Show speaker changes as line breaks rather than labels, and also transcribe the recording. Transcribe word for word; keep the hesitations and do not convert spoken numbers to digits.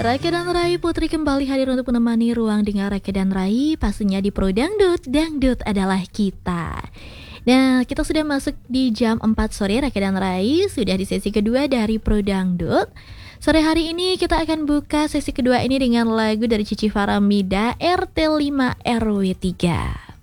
Rake dan Rai Putri kembali hadir untuk menemani ruang dengar Rake dan Rai, pastinya di Pro Dangdut, Dangdut adalah kita. Nah, kita sudah masuk di jam empat sore. Rake dan Rai sudah di sesi kedua dari Pro Dangdut. Sore hari ini kita akan buka sesi kedua ini dengan lagu dari Cici Faramida, R T lima R W tiga.